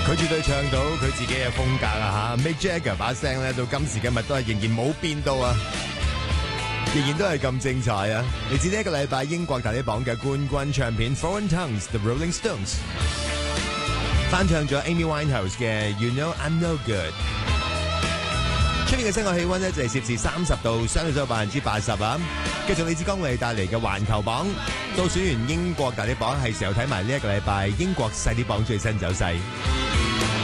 佢絕對唱到佢自己嘅風格啊吓 ，Mick Jagger 把聲咧到今時今日都係仍然冇變到啊，仍然都係咁精彩啊！嚟自呢一個禮拜英國大碟榜嘅冠軍唱片 Foreign Tongues The Rolling Stones 翻唱咗 Amy Winehouse 嘅 You Know I'm No Good。出面嘅室外氣溫呢就係攝氏30度，相對濕度80%啊！繼續李志剛為你帶嚟嘅環球榜，倒數完英國大碟榜，係時候睇埋呢一個禮拜英國細碟榜最新走勢。